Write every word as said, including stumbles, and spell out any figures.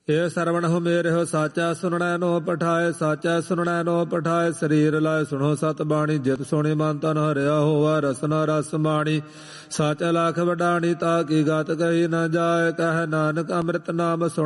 ਇਹ ਸਰਵਣ ਹੋ ਮੇਰੇ ਹੋ ਸਾਚਾ ਸੁਣਨੈ ਨੋ ਪਠਾਏ ਸਾਚਾ ਸੁਣਨੈ ਨੋ ਪਠਾਏ ਸਰੀਰ ਲਾਇ ਸੁਣੋ ਸਤ ਬਾਣੀ ਜਿਤ ਸੁਣੀ ਮਨ ਤਨ ਹਰਿਆ ਹੋਵਾ ਰਸਨਾ ਰਸ ਬਾਣੀ ਸਚ ਲਖ ਵਡਾਣੀ ਤਾ ਕੀ ਗਤ ਕਹੀ ਨ ਜਾਏ ਕਹਿ ਨਾਨਕ ਅੰਮ੍ਰਿਤ ਨਾਮ ਸੁਣ